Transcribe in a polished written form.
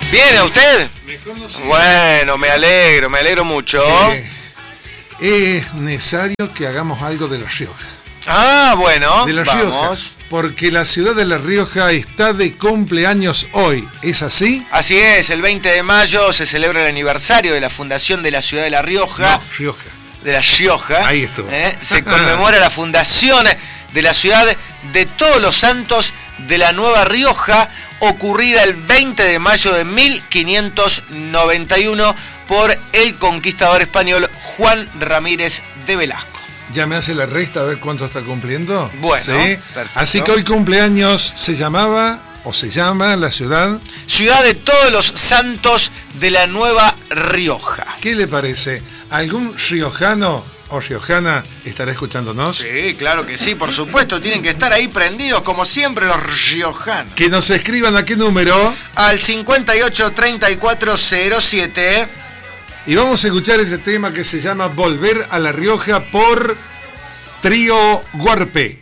¿Viene usted? Mejor no sé. Bueno, me alegro mucho. Es necesario que hagamos algo de La Rioja. Ah, bueno, De La vamos. Rioja. Porque la ciudad de La Rioja está de cumpleaños hoy. ¿Es así? Así es, el 20 de mayo se celebra el aniversario de la fundación de la ciudad de La Rioja. No, Rioja. De La Rioja. Ahí estuvo. Se conmemora la fundación de la ciudad de Todos los Santos de la Nueva Rioja, ocurrida el 20 de mayo de 1591 por el conquistador español Juan Ramírez de Velasco. Ya me hace la resta a ver cuánto está cumpliendo. Bueno, ¿sí? perfecto. Así que hoy cumpleaños se llama la ciudad. Ciudad de Todos los Santos de la Nueva Rioja. ¿Qué le parece? ¿Algún riojano o riojana estará escuchándonos? Sí, claro que sí, por supuesto. Tienen que estar ahí prendidos, como siempre, los riojanos. Que nos escriban a qué número. Al 583407. Y vamos a escuchar este tema que se llama Volver a La Rioja por Trío Guarpe.